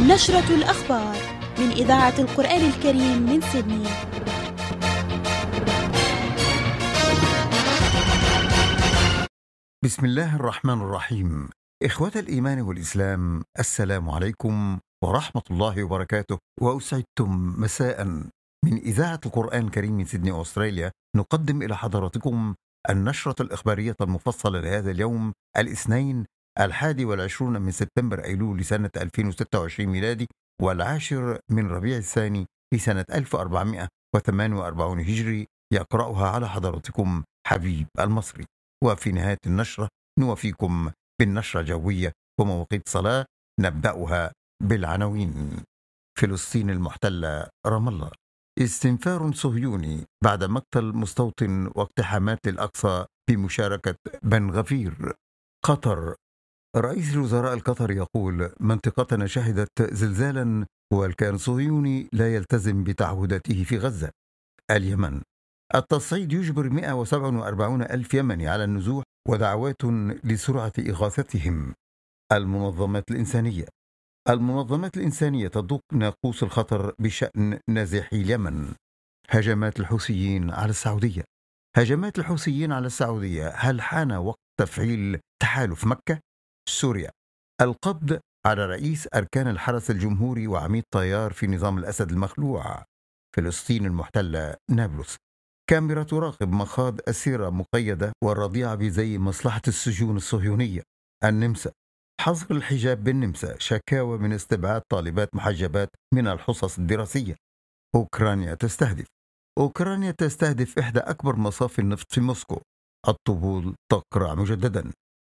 نشرة الأخبار من إذاعة القرآن الكريم من سيدني. بسم الله الرحمن الرحيم. إخوة الإيمان والإسلام، السلام عليكم ورحمة الله وبركاته، وأسعدتم مساء. من إذاعة القرآن الكريم من سيدني أستراليا نقدم إلى حضراتكم النشرة الإخبارية المفصلة لهذا اليوم الاثنين 21 من سبتمبر أيلول لسنة 2026 ميلادي، والعاشر من ربيع الثاني لسنة 1448 هجري. يقرأها على حضراتكم حبيب المصري. وفي نهاية النشرة نوفيكم بالنشرة الجوية ومواقيت صلاة. نبدأها بالعناوين. فلسطين المحتلة، رام الله. استنفار صهيوني بعد مقتل مستوطن واقتحامات للأقصى بمشاركة بن غفير. قطر. رئيس الوزراء القطري يقول: منطقتنا شهدت زلزالا والكيان الصهيوني لا يلتزم بتعهداته في غزة. اليمن. التصعيد يجبر 147 ألف يمني على النزوح ودعوات لسرعة إغاثتهم. المنظمات الإنسانية. المنظمات الإنسانية تدق ناقوس الخطر بشأن نازحي اليمن. هجمات الحوثيين على السعودية. هجمات الحوثيين على السعودية، هل حان وقت تفعيل تحالف مكة؟ سوريا. القبض على رئيس أركان الحرس الجمهوري وعميد طيار في نظام الأسد المخلوع. فلسطين المحتلة، نابلس. كاميرا تراقب مخاض أسيرة مقيدة والرضيعة بزي مصلحة السجون الصهيونية. النمسا. حظر الحجاب بالنمسا، شكاوى من استبعاد طالبات محجبات من الحصص الدراسية. أوكرانيا تستهدف إحدى أكبر مصافي النفط في موسكو. الطبول تقرع مجددا.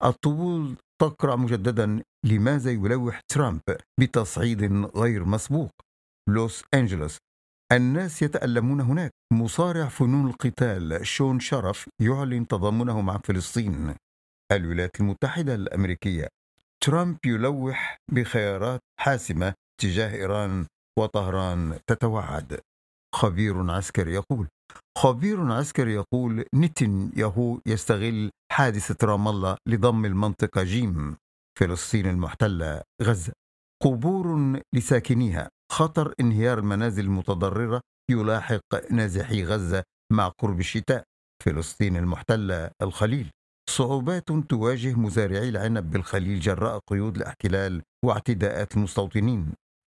لماذا يلوح ترامب بتصعيد غير مسبوق؟ لوس أنجلوس. الناس يتألمون هناك. مصارع فنون القتال شون شرف يعلن تضامنه مع فلسطين. الولايات المتحدة الأمريكية. ترامب يلوح بخيارات حاسمة تجاه إيران وطهران تتوعد. خبير عسكري يقول نتنياهو يستغل حادثة رام الله لضم المنطقة جيم. فلسطين المحتلة، غزة. قبور لساكنيها، خطر انهيار المنازل المتضررة يلاحق نازحي غزة مع قرب الشتاء. فلسطين المحتلة، الخليل. صعوبات تواجه مزارعي العنب بالخليل جراء قيود الاحتلال واعتداءات المستوطنين.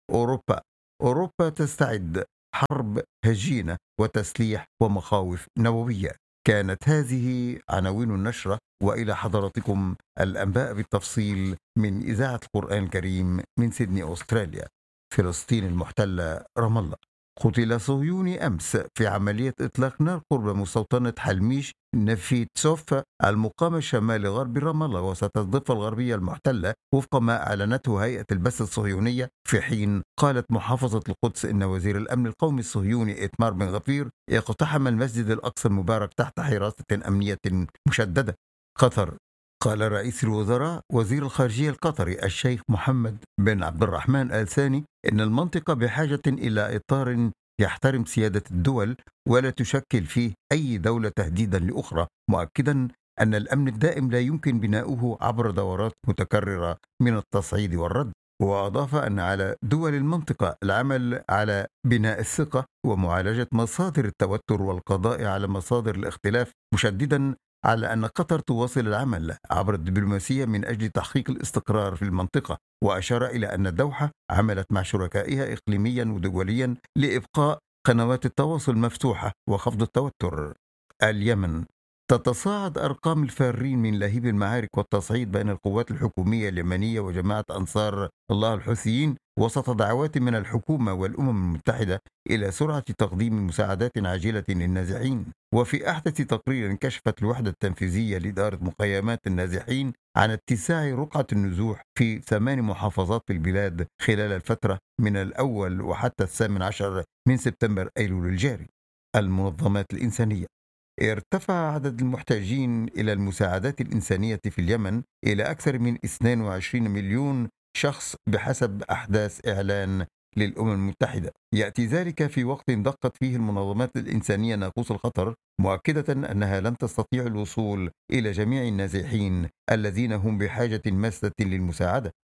أوروبا تستعد حرب هجينة وتسليح ومخاوف نووية. كانت هذه عناوين النشرة، وإلى حضراتكم الأنباء بالتفصيل من إذاعة القرآن الكريم من سيدني أستراليا. فلسطين المحتلة، رام الله. قتل صهيوني أمس في عملية إطلاق نار قرب مستوطنة حلميش نفيتسوف المقامة شمال غرب رام الله وسط الضفة الغربية المحتلة، وفق ما أعلنته هيئة البث الصهيونية. في حين قالت محافظة القدس إن وزير الأمن القومي الصهيوني إتمار بن غفير اقتحم المسجد الأقصى المبارك تحت حراسة أمنية مشددة. قطر. قال رئيس الوزراء وزير الخارجية القطري الشيخ محمد بن عبد الرحمن آل ثاني إن المنطقة بحاجة إلى إطار يحترم سيادة الدول ولا تشكل فيه أي دولة تهديدا لأخرى، مؤكدا أن الأمن الدائم لا يمكن بناؤه عبر دورات متكررة من التصعيد والرد. وأضاف أن على دول المنطقة العمل على بناء الثقة ومعالجة مصادر التوتر والقضاء على مصادر الاختلاف، مشددا على أن قطر تواصل العمل عبر الدبلوماسية من أجل تحقيق الاستقرار في المنطقة. وأشار إلى أن الدوحة عملت مع شركائها إقليميا ودوليا لإبقاء قنوات التواصل مفتوحة وخفض التوتر. اليمن. تتصاعد أرقام الفارين من لهيب المعارك والتصعيد بين القوات الحكومية اليمنية وجماعة أنصار الله الحوثيين، وسط دعوات من الحكومة والأمم المتحدة إلى سرعة تقديم مساعدات عاجلة للنازحين. وفي أحدث تقرير كشفت الوحدة التنفيذية لإدارة مخيمات النازحين عن اتساع رقعة النزوح في 8 محافظات في البلاد خلال الفترة من الأول وحتى 18 من سبتمبر أيلول الجاري. المنظمات الإنسانية. ارتفع عدد المحتاجين إلى المساعدات الإنسانية في اليمن إلى أكثر من 22 مليون شخص بحسب أحداث إعلان للأمم المتحدة. يأتي ذلك في وقت دقت فيه المنظمات الإنسانية ناقوس الخطر، مؤكدة أنها لن تستطيع الوصول إلى جميع النازحين الذين هم بحاجة ماسة للمساعدة.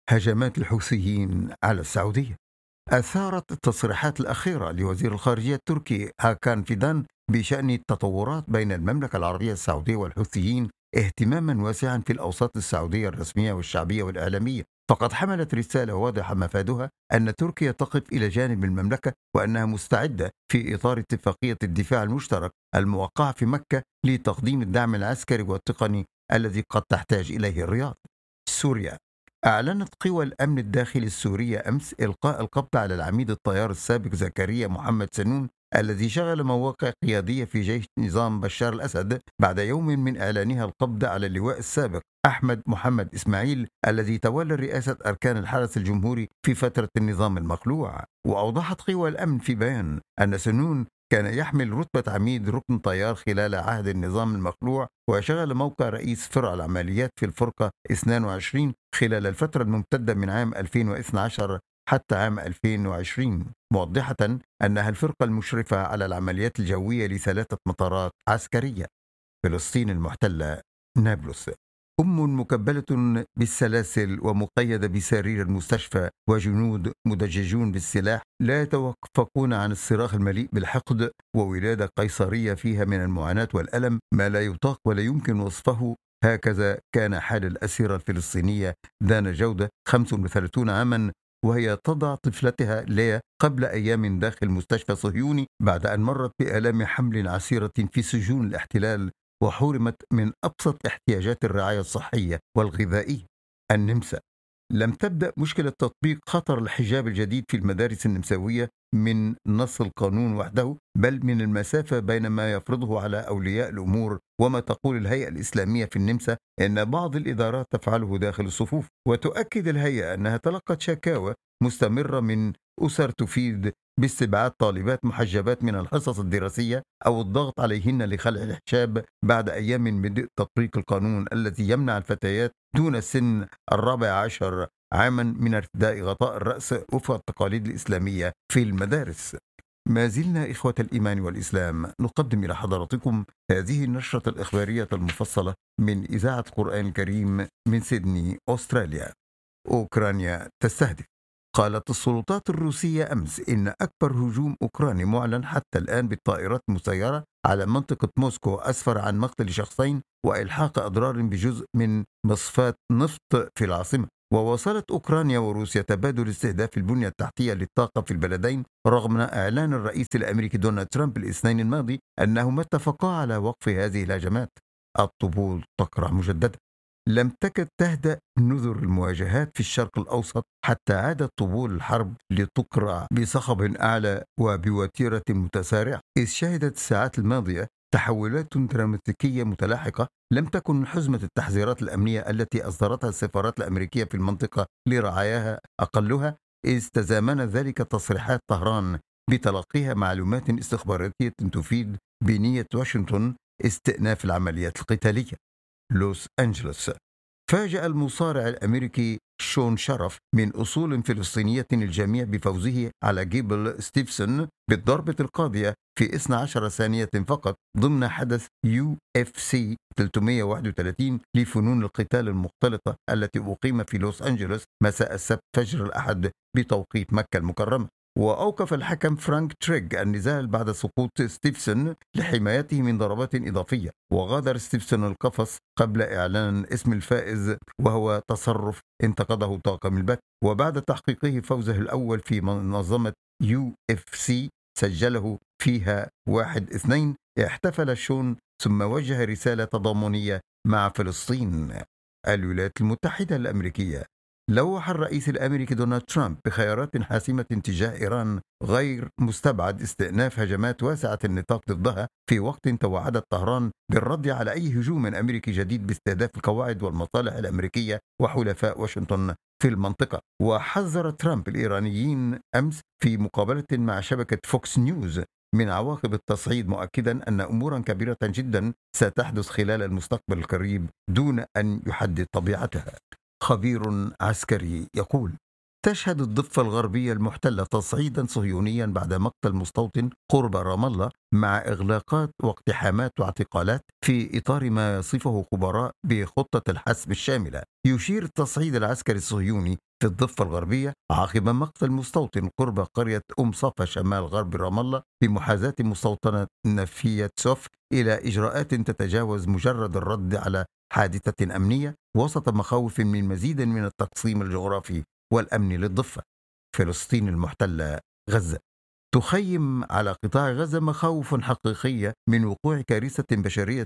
هجمات الحوثيين على السعودية. أثارت التصريحات الأخيرة لوزير الخارجية التركي هاكان فيدان بشأن التطورات بين المملكة العربية السعودية والحوثيين اهتماما واسعا في الأوساط السعودية الرسمية والشعبية والإعلامية، فقد حملت رسالة واضحة مفادها أن تركيا تقف إلى جانب المملكة وأنها مستعدة في إطار اتفاقية الدفاع المشترك الموقعة في مكة لتقديم الدعم العسكري والتقني الذي قد تحتاج إليه الرياض. سوريا. أعلنت قوى الأمن الداخلي السورية أمس إلقاء القبض على العميد الطيار السابق زكريا محمد سنون الذي شغل مواقع قيادية في جيش نظام بشار الأسد بعد يوم من إعلانها القبض على اللواء السابق أحمد محمد إسماعيل الذي تولى رئاسة أركان الحرس الجمهوري في فترة النظام المخلوع. وأوضحت قوى الأمن في بيان أن سنون كان يحمل رتبة عميد ركن طيار خلال عهد النظام المخلوع، وشغل موقع رئيس فرع العمليات في الفرقة 22 خلال الفترة الممتدة من عام 2012 حتى عام 2020، موضحة أنها الفرقة المشرفة على العمليات الجوية ل3 مطارات عسكرية. فلسطين المحتلة. نابلس. مكبلة بالسلاسل ومقيدة بسرير المستشفى وجنود مدججون بالسلاح لا يتوقفون عن الصراخ المليء بالحقد، وولادة قيصرية فيها من المعاناة والألم ما لا يطاق ولا يمكن وصفه. هكذا كان حال الأسيرة الفلسطينية دانا جودة 35 عاما وهي تضع طفلتها ليا قبل أيام داخل مستشفى صهيوني بعد أن مرت بآلام حمل عسيرة في سجون الاحتلال وحرمت من أبسط احتياجات الرعاية الصحية والغذائية. النمسا. لم تبدأ مشكلة تطبيق خطر الحجاب الجديد في المدارس النمساوية من نص القانون وحده، بل من المسافة بين ما يفرضه على أولياء الأمور وما تقول الهيئة الإسلامية في النمسا إن بعض الإدارات تفعله داخل الصفوف. وتؤكد الهيئة أنها تلقت شكاوى مستمرة من أسر تفيد باستبعاد طالبات محجبات من الحصص الدراسية أو الضغط عليهن لخلع الحجاب بعد أيام من بدء تطبيق القانون الذي يمنع الفتيات دون سن 14 عاما من ارتداء غطاء الرأس وفق التقاليد الإسلامية في المدارس. ما زلنا إخوة الإيمان والإسلام نقدم إلى حضراتكم هذه النشرة الإخبارية المفصلة من إذاعة القرآن الكريم من سيدني، أستراليا. أوكرانيا تستهدف. قالت السلطات الروسية أمس إن أكبر هجوم أوكراني معلن حتى الآن بالطائرات المسيرة على منطقة موسكو أسفر عن مقتل شخصين وإلحاق أضرار بجزء من مصفاة نفط في العاصمة. وواصلت أوكرانيا وروسيا تبادل استهداف البنية التحتية للطاقة في البلدين رغم إعلان الرئيس الأمريكي دونالد ترامب الاثنين الماضي أنهما اتفقا على وقف هذه الهجمات. الطبول تقرع مجددا. لم تكد تهدأ نذر المواجهات في الشرق الأوسط حتى عادت طبول الحرب لتقرع بصخب أعلى وبوتيرة متسارعة، إذ شهدت الساعات الماضية تحولات دراماتيكية متلاحقة لم تكن حزمة التحذيرات الأمنية التي أصدرتها السفارات الأمريكية في المنطقة لرعاياها أقلها، إذ تزامن ذلك تصريحات طهران بتلقيها معلومات استخباراتية تفيد بنية واشنطن استئناف العمليات القتالية. لوس أنجلوس. فاجأ المصارع الأمريكي شون شرف من أصول فلسطينية الجميع بفوزه على جيبل ستيفسون بالضربة القاضية في 12 ثانية فقط ضمن حدث UFC 331 لفنون القتال المختلطة التي أقيم في لوس أنجلوس مساء السبت فجر الأحد بتوقيت مكة المكرمة. وأوقف الحكم فرانك تريغ النزال بعد سقوط ستيفسون لحمايته من ضربات إضافية، وغادر ستيفسون القفص قبل إعلان اسم الفائز، وهو تصرف انتقده طاقم البث. وبعد تحقيقه فوزه الأول في منظمة UFC سجله فيها 1-2 احتفل شون ثم وجه رسالة تضامنية مع فلسطين. الولايات المتحدة الأمريكية. لوح الرئيس الأمريكي دونالد ترامب بخيارات حاسمة تجاه إيران غير مستبعد استئناف هجمات واسعة النطاق ضدها في وقت توعدت طهران بالرد على أي هجوم أمريكي جديد باستهداف القواعد والمصالح الأمريكية وحلفاء واشنطن في المنطقة. وحذر ترامب الإيرانيين أمس في مقابلة مع شبكة فوكس نيوز من عواقب التصعيد، مؤكدا أن أمورا كبيرة جدا ستحدث خلال المستقبل القريب دون أن يحدد طبيعتها. خبير عسكري يقول تشهد الضفة الغربية المحتلة تصعيدا صهيونيا بعد مقتل مستوطن قرب رام الله، مع إغلاقات واقتحامات واعتقالات في إطار ما يصفه خبراء بخطة الحسم الشاملة. يشير التصعيد العسكري الصهيوني في الضفة الغربية عقب مقتل مستوطن قرب قرية صفا شمال غرب رام الله بمحاذاة مستوطنة نفية سوف إلى إجراءات تتجاوز مجرد الرد على حادثة أمنية، وسط مخاوف من مزيد من التقسيم الجغرافي والأمن للضفة. فلسطين المحتلة غزة تخيم على قطاع غزة مخاوف حقيقية من وقوع كارثة بشرية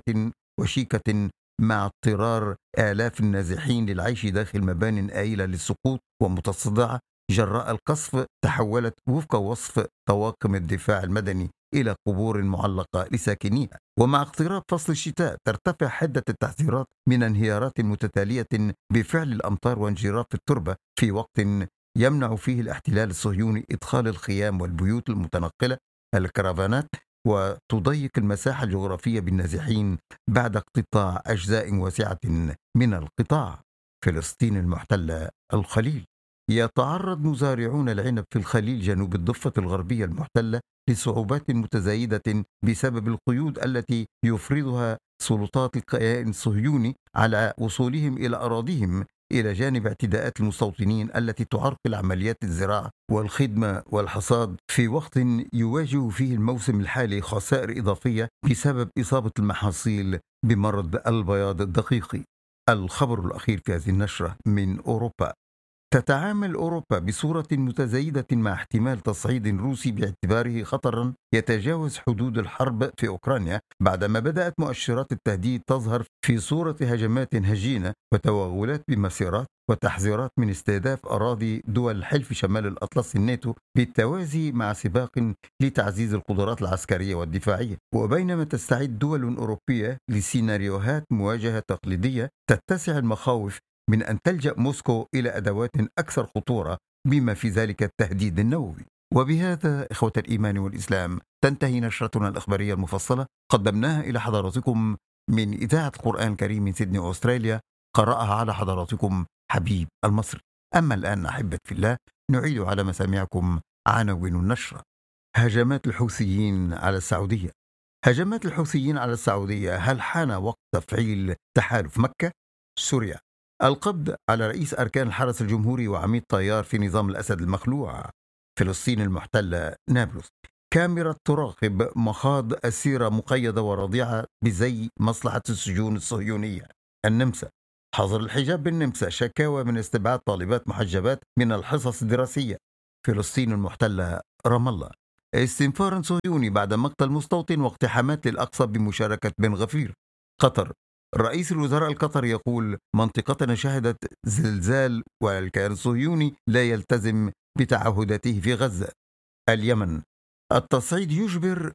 وشيكة، مع اضطرار آلاف النازحين للعيش داخل مبان آيلة للسقوط ومتصدعة جراء القصف تحولت وفق وصف طواقم الدفاع المدني إلى قبور معلقة لساكنيها. ومع اقتراب فصل الشتاء ترتفع حدة التحذيرات من انهيارات متتالية بفعل الأمطار وانجراف التربة، في وقت يمنع فيه الاحتلال الصهيوني إدخال الخيام والبيوت المتنقلة الكرفانات، وتضيق المساحة الجغرافية بالنازحين بعد اقتطاع أجزاء واسعة من القطاع. فلسطين المحتلة الخليل يتعرض مزارعون العنب في الخليل جنوب الضفة الغربية المحتلة لصعوبات متزايدة بسبب القيود التي يفرضها سلطات الكيان الصهيوني على وصولهم إلى أراضيهم، إلى جانب اعتداءات المستوطنين التي تعرقل عمليات الزراعة والخدمة والحصاد، في وقت يواجه فيه الموسم الحالي خسائر إضافية بسبب إصابة المحاصيل بمرض البياض الدقيقي. الخبر الأخير في هذه النشرة من أوروبا. تتعامل أوروبا بصورة متزايدة مع احتمال تصعيد روسي باعتباره خطرا يتجاوز حدود الحرب في أوكرانيا، بعدما بدأت مؤشرات التهديد تظهر في صورة هجمات هجينة وتوغلات بمسيرات وتحذيرات من استهداف أراضي دول الحلف شمال الأطلسي الناتو، بالتوازي مع سباق لتعزيز القدرات العسكرية والدفاعية. وبينما تستعد دول أوروبية لسيناريوهات مواجهة تقليدية، تتسع المخاوف من أن تلجأ موسكو إلى أدوات أكثر خطورة، بما في ذلك التهديد النووي. وبهذا إخوة الإيمان والإسلام تنتهي نشرتنا الإخبارية المفصلة، قدمناها إلى حضراتكم من إذاعة القرآن الكريم من سيدني أستراليا، قرأها على حضراتكم حبيب المصري. أما الآن أحبة في الله، نعيد على مسامعكم عناوين النشرة. هجمات الحوثيين على السعودية. هجمات الحوثيين على السعودية، هل حان وقت تفعيل تحالف مكة؟ سوريا، القبض على رئيس أركان الحرس الجمهوري وعميد طيار في نظام الأسد المخلوع. فلسطين المحتلة نابلس، كاميرا تراقب مخاض أسيرة مقيدة ورضيعة بزي مصلحة السجون الصهيونية. النمسا، حظر الحجاب بالنمسا، شكاوى من استبعاد طالبات محجبات من الحصص الدراسية. فلسطين المحتلة رام الله، استنفار صهيوني بعد مقتل مستوطن واقتحامات للأقصى بمشاركة بن غفير. قطر، رئيس الوزراء القطري يقول منطقتنا شهدت زلزال والكيان الصهيوني لا يلتزم بتعهداته في غزة. اليمن، التصعيد يجبر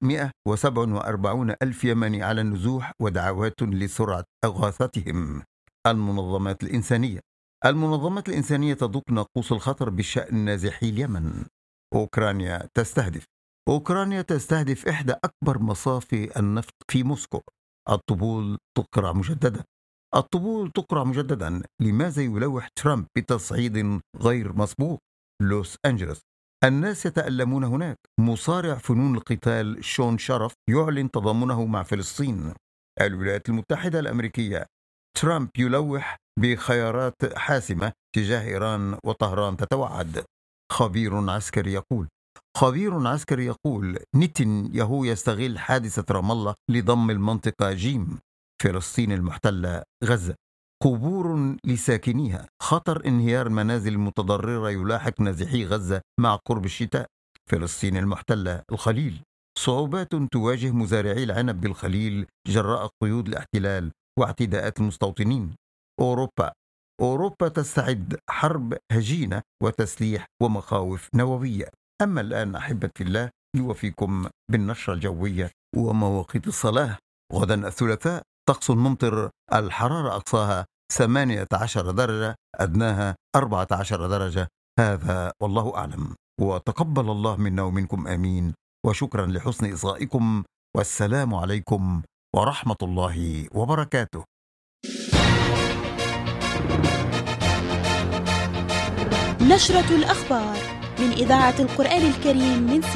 147 ألف يمني على النزوح ودعوات لسرعة إغاثتهم. المنظمات الإنسانية، المنظمات الإنسانية تدق ناقوس الخطر بشأن نازحي اليمن. أوكرانيا تستهدف إحدى أكبر مصافي النفط في موسكو. الطبول تقرع مجددا. لماذا يلوح ترامب بتصعيد غير مسبوق؟ لوس أنجلوس، الناس يتألمون هناك. مصارع فنون القتال شون شرف يعلن تضامنه مع فلسطين. الولايات المتحدة الأمريكية، ترامب يلوح بخيارات حاسمة تجاه إيران وطهران تتوعد. خبير عسكري يقول نتنياهو يستغل حادثة رام الله لضم المنطقة جيم. فلسطين المحتلة غزة، قبور لساكنيها، خطر انهيار المنازل المتضررة يلاحق نازحي غزة مع قرب الشتاء. فلسطين المحتلة الخليل، صعوبات تواجه مزارعي العنب بالخليل جراء قيود الاحتلال واعتداءات المستوطنين. أوروبا تستعد حرب هجينة وتسليح ومخاوف نووية. أما الآن أحبة في الله، نوفيكم بالنشرة الجوية ومواقيت الصلاة. غدا الثلاثاء، طقس ممطر، الحرارة أقصاها 18 درجة، أدناها 14 درجة. هذا والله أعلم، وتقبل الله منا ومنكم آمين، وشكرا لحسن إصغائكم، والسلام عليكم ورحمة الله وبركاته. نشرة الأخبار من إذاعة القرآن الكريم من